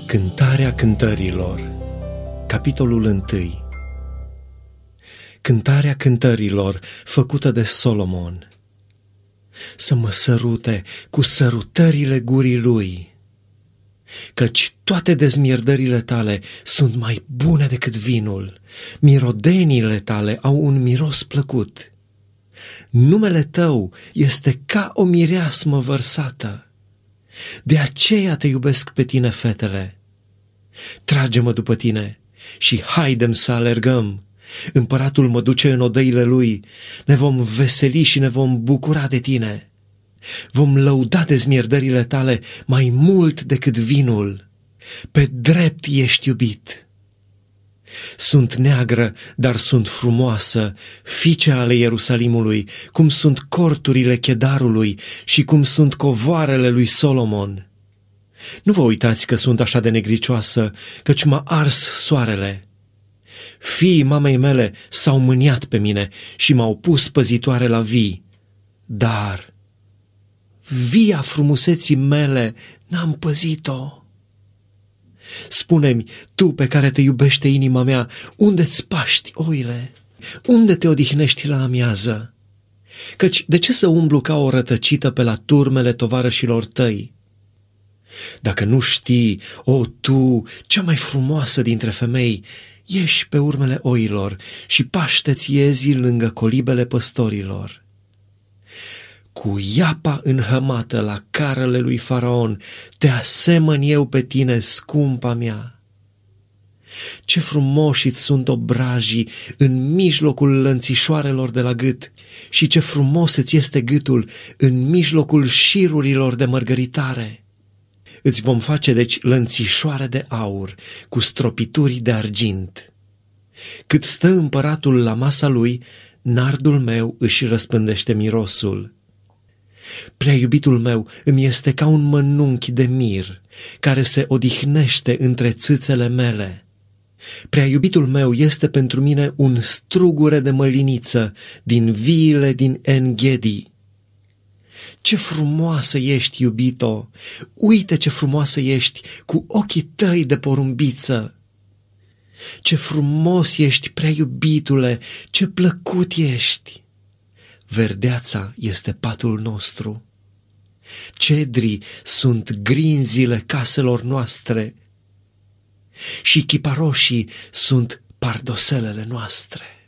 Cântarea cântărilor, capitolul 1. Cântarea cântărilor făcută de Solomon. Să mă sărute cu sărutările gurii lui, căci toate dezmierdările tale sunt mai bune decât vinul, mirodeniile tale au un miros plăcut. Numele tău este ca o mireasmă vărsată, de aceea te iubesc pe tine, fetele. Trage-mă după tine și haidem să alergăm. Împăratul mă duce în odăile lui, ne vom veseli și ne vom bucura de tine. Vom lăuda dezmierdările tale mai mult decât vinul. Pe drept ești iubit. Sunt neagră, dar sunt frumoasă, fiice ale Ierusalimului, cum sunt corturile Chedarului și cum sunt covoarele lui Solomon. Nu vă uitați că sunt așa de negricioasă, căci m-a ars soarele. Fiii mamei mele s-au mâniat pe mine și m-au pus păzitoare la vii, dar via frumuseții mele n-am păzit-o. Spune-mi, tu pe care te iubește inima mea, unde-ți paști oile? Unde te odihnești la amiază? Căci de ce să umblu ca o rătăcită pe la turmele tovarășilor tăi? Dacă nu știi, o, tu, cea mai frumoasă dintre femei, ieși pe urmele oilor și paște-ți iezii lângă colibele păstorilor. Cu iapa înhămată la carele lui Faraon te asemăn eu pe tine, scumpa mea. Ce frumoși-ți sunt obrajii în mijlocul lănțișoarelor de la gât și ce frumos îți este gâtul în mijlocul șirurilor de mărgăritare. Îți vom face deci lănțișoare de aur cu stropituri de argint. Cât stă împăratul la masa lui, nardul meu își răspândește mirosul. Prea iubitul meu îmi este ca un mănunchi de mir, care se odihnește între țâțele mele. Prea iubitul meu este pentru mine un strugure de măliniță din viile din En-Ghedi. Ce frumoasă ești, iubito! Uite ce frumoasă ești cu ochii tăi de porumbiță! Ce frumos ești, prea iubitule, ce plăcut ești! Verdeața este patul nostru. Cedrii sunt grinzile caselor noastre și chiparoșii sunt pardoselele noastre.